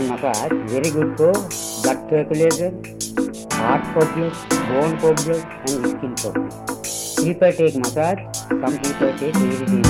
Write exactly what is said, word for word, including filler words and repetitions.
and massage very good for blood circulation, heart problems, bone problems and skin problems. People take massage, some people take very deep